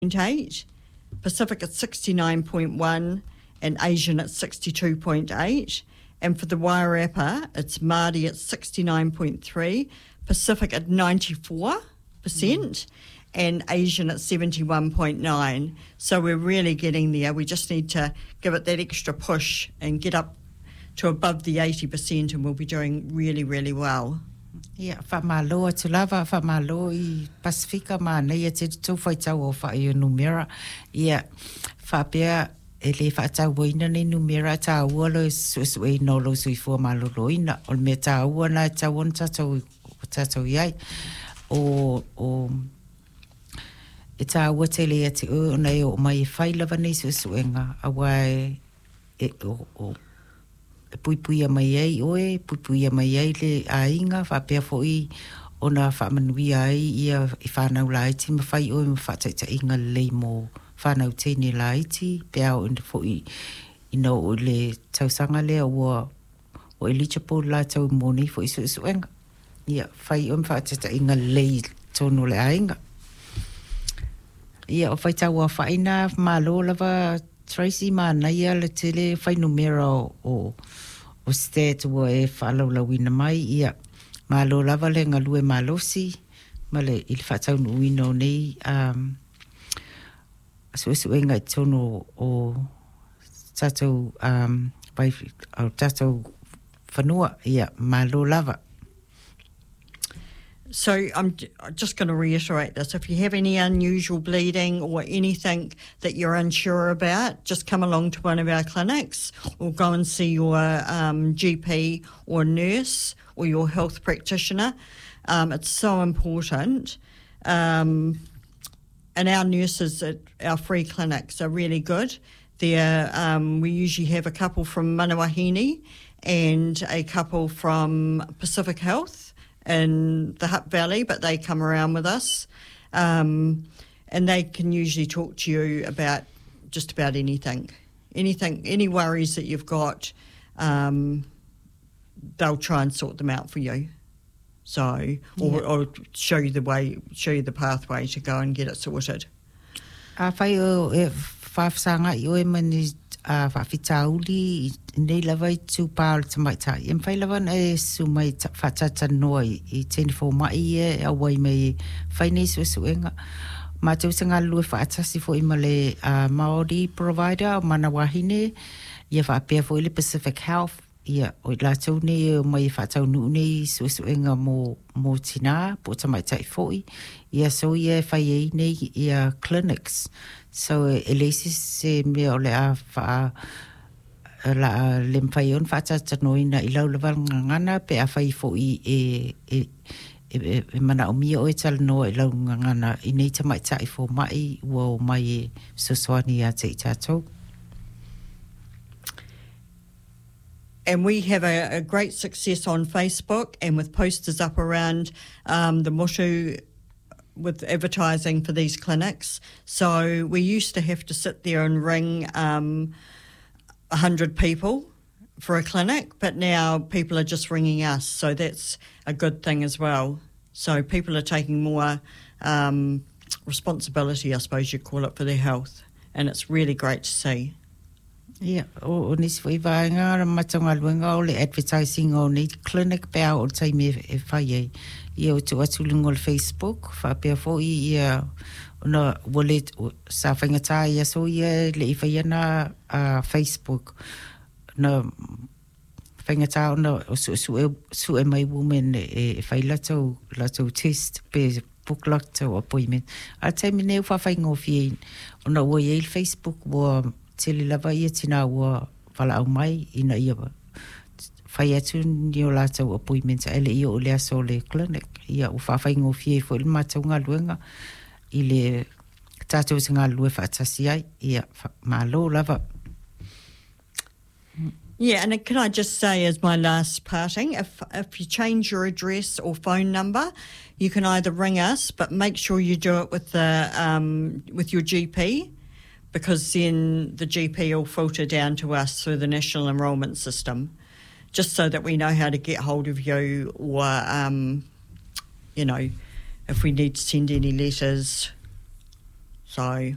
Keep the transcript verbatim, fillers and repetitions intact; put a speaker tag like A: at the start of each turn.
A: eight, Pacific at sixty-nine point one, and Asian at sixty-two point eight. And for the Wairarapa, it's Māori at sixty-nine point three, Pacific at ninety-four percent, mm. and Asian at seventy-one point nine. So we're really getting there. We just need to give it that extra push and get up to above the eighty percent, and we'll be doing really, really well.
B: Ia, whamaloa tu lava, whamaloa I Pasifika ma nei e te tau whaitau o whai o Numera. Ia, whapea e le whaatau waina nei Numera ta ua lo su e no lo sui fua maloloina. O me ta ua na ta wana tatau, tatau iai. O, o, e ta ua te le ati o nei o mai e whai lava nei su suenga. Awai e o, o, pui pui a mai ai oe, pui pui a mai ai le ainga, whapea fo I ona whamanui ai ia I whanau laiti, ma whai oe ma whataita inga le mo whanau tēne laiti, pea o ina fo I ina o le tausanga lea ua o eligible la tau moni fo I su suenga. Ia, whai oe ma whataita inga le tono le ainga. Ia, o whai tau a whaina, malo lava Tracy ma naia le tele whai Numera o, o, o state ua e whalaulawina mai ia ma lo lava le ngalue malosi ma le ili whatau nuino nei um, asu asu e ngai tono o tatou um, pai, o tatou whanua ia ma lo lava.
A: So I'm just going to reiterate this. If you have any unusual bleeding or anything that you're unsure about, just come along to one of our clinics or go and see your um, G P or nurse or your health practitioner. Um, it's so important. Um, and our nurses at our free clinics are really good. They're, um, we usually have a couple from Manawahine and a couple from Pacific Health in the Hutt Valley, but they come around with us, um, and they can usually talk to you about just about anything, anything, any worries that you've got. Um, they'll try and sort them out for you. So, or, yeah. or show you the way, show you the pathway to go and get it sorted.
B: A whai o e whawsanga I o e mani a whawhitauli nei lava I tūpāo te maitai. E mwhai lava e su mai whatata noa I twenty-four mai e a wai mai whainei su suenga. Ma tau sanga lue whaatasi fo I male uh, Māori provider o Manawahine. Ia whaapea fo I le Pacific Health. Ia o la tau nei o mai whaatau nuu nei su suenga mo, mo tina po te maitai fo I. Ia so ia whai ei nei ia clinics. So e leisi se mea o le a wha la le mwhai on whaatata noina I lau lawal ngangana pe a whai fo I e, e, e, e mana o mia o e tala noa I lau ngangana I nei ta mai tai fo mai ua o mai e soswani a te I tātou.
A: And we have a, a great success on Facebook and with posters up around um, the Motu with advertising for these clinics. So we used to have to sit there and ring um, one hundred people for a clinic, but now people are just ringing us. So that's a good thing as well. So people are taking more um, responsibility, I suppose you'd call it, for their health. And it's really great to see.
B: Ia, o nisi fo I vaenga ra matonga luenga o le advertising o nei clinic pea o taimi e whai ei. Ia o tu atulingo le Facebook, whapea fo I ia ona wale sa whaingata ia so ia le I whaiana uh, Facebook. Na whaingata ona o su, su, e, su e mai women e, e whai lato, lato test pe book lato appointment. A taimi neu whawhaingo fien. Ona ua ia Facebook wa tele lava ia tina ua wala au mai ina ia whai atu ni o lātou appointments a ele ia o lea so le clinic ia o whawhai ngofie fo ili mātou ngā luenga I le tātou se ngā lue whaatasi ai ia mālo lava.
A: Yeah, and can I just say as my last parting, if if you change your address or phone number, you can either ring us, but make sure you do it with the um, with your G P, because then the G P will filter down to us through the National Enrolment System, just so that we know how to get hold of you or, um, you know, if we need to send any letters. So